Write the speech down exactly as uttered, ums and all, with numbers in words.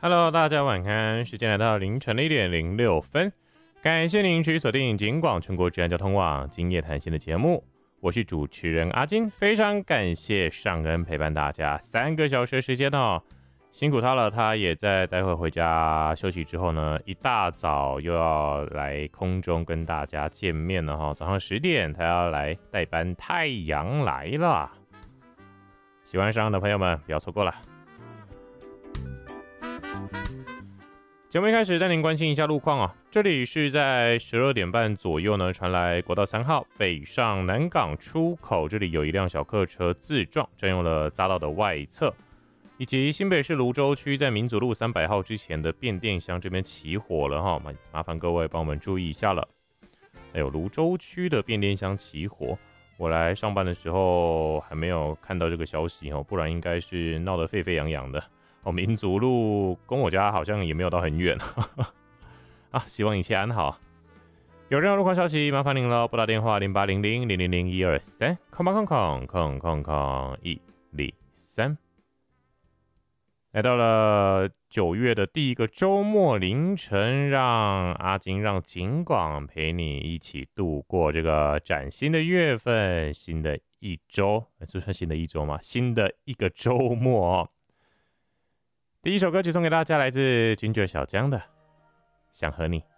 Hello， 大家晚安，时间来到凌晨的一点零六分，感谢您持续锁定警广全国治安交通网今夜谈心的节目，我是主持人阿金，非常感谢尚恩陪伴大家三个小时的时间哦，辛苦他了，他也在待会回家休息之后呢，一大早又要来空中跟大家见面了哈，早上十点他要来代班太阳来了，喜欢尚恩的朋友们不要错过了。节目一开始带您关心一下路况啊，这里是在十二点半左右呢，传来国道三号北上南港出口，这里有一辆小客车自撞，占用了匝道的外侧，以及新北市芦洲区在民族路三百号之前的变电箱这边起火了哈，麻烦各位帮我们注意一下了。还有芦洲区的变电箱起火，我来上班的时候还没有看到这个消息哦，不然应该是闹得沸沸扬扬的。哦，民族路跟我家好像也没有到很远啊，希望一切安好。有任何路况消息，麻烦您了，拨打电话零八零零零零零一二三，空八空空空空空一零三。来到了九月的第一个周末凌晨，让阿金让警广陪你一起度过这个崭新的月份，新的一周，这算新的一周吗？新的一个周末哦。第一首歌曲送给大家，来自Ginger小江的《想和你》。